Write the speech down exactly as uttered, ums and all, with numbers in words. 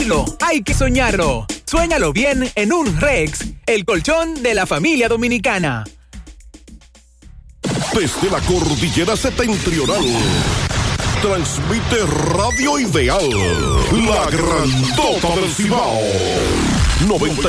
Hay que soñarlo. Suéñalo bien en un Rex, el colchón de la familia dominicana. Desde la cordillera septentrional, transmite Radio Ideal, la grandota del Cibao. noventa